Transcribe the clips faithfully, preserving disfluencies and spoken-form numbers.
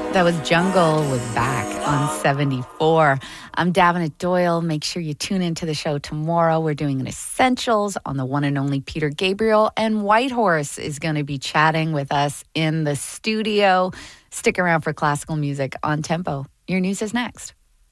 That was Jungle with Back on seventy-four. I'm Davenant Doyle. Make sure you tune into the show tomorrow. We're doing an Essentials on the one and only Peter Gabriel, and Whitehorse is going to be chatting with us in the studio. Stick around for classical music on Tempo. Your news is next.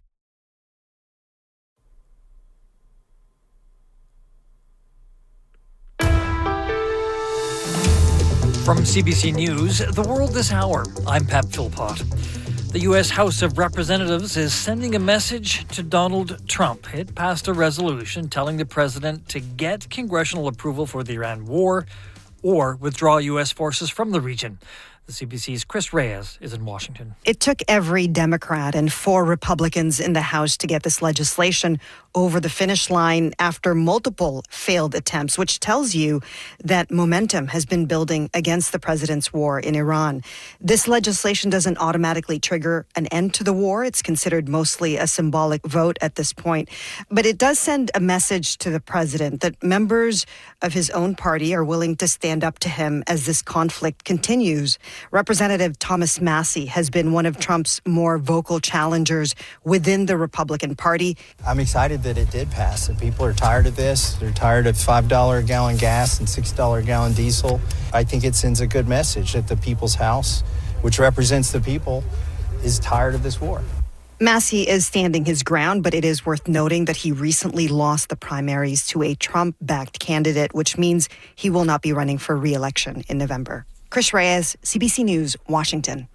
From C B C News, The World This Hour, I'm Pep Philpott. The U S House of Representatives is sending a message to Donald Trump. It passed a resolution telling the president to get congressional approval for the Iran war or withdraw U S forces from the region. The C B C's Chris Reyes is in Washington. It took every Democrat and four Republicans in the House to get this legislation over the finish line after multiple failed attempts, which tells you that momentum has been building against the president's war in Iran. This legislation doesn't automatically trigger an end to the war. It's considered mostly a symbolic vote at this point. But it does send a message to the president that members of his own party are willing to stand up to him as this conflict continues. Representative Thomas Massie has been one of Trump's more vocal challengers within the Republican Party. I'm excited that it did pass. And people are tired of this. They're tired of five dollars a gallon gas and six dollars a gallon diesel. I think it sends a good message that the People's House, which represents the people, is tired of this war. Massie is standing his ground, but it is worth noting that he recently lost the primaries to a Trump-backed candidate, which means he will not be running for re-election in November. Chris Reyes, C B C News, Washington.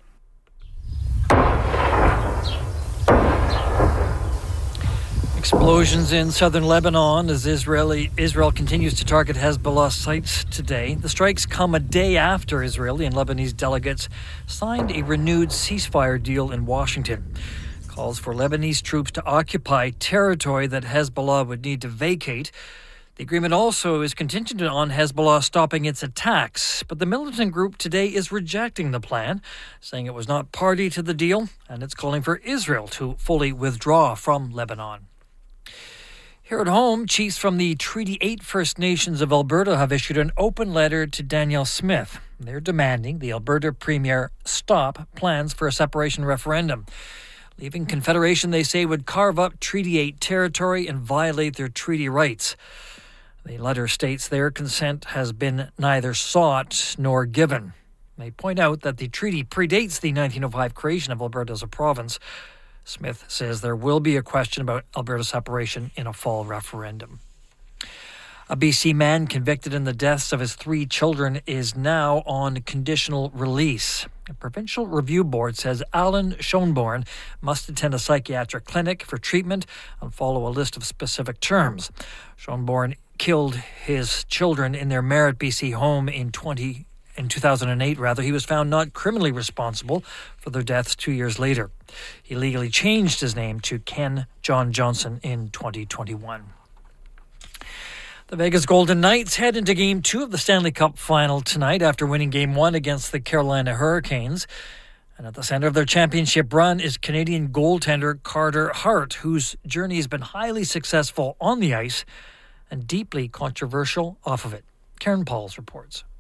Explosions in southern Lebanon as Israeli, Israel continues to target Hezbollah sites today. The strikes come a day after Israeli and Lebanese delegates signed a renewed ceasefire deal in Washington. Calls for Lebanese troops to occupy territory that Hezbollah would need to vacate. The agreement also is contingent on Hezbollah stopping its attacks, but the militant group today is rejecting the plan, saying it was not party to the deal, and it's calling for Israel to fully withdraw from Lebanon. Here at home, chiefs from the Treaty eight First Nations of Alberta have issued an open letter to Danielle Smith. They're demanding the Alberta Premier stop plans for a separation referendum. Leaving Confederation, they say, would carve up Treaty eight territory and violate their treaty rights. The letter states their consent has been neither sought nor given. They point out that the treaty predates the nineteen oh five creation of Alberta as a province. Smith says there will be a question about Alberta separation in a fall referendum. A B C man convicted in the deaths of his three children is now on conditional release. A provincial review board says Alan Schoenborn must attend a psychiatric clinic for treatment and follow a list of specific terms. Schoenborn killed his children in their Merritt, B C home in twenty in two thousand eight. Rather, he was found not criminally responsible for their deaths two years later. He legally changed his name to Ken John Johnson in twenty twenty-one. The Vegas Golden Knights head into Game two of the Stanley Cup Final tonight after winning Game one against the Carolina Hurricanes. And at the center of their championship run is Canadian goaltender Carter Hart, whose journey has been highly successful on the ice and deeply controversial off of it. Karen Pauls reports.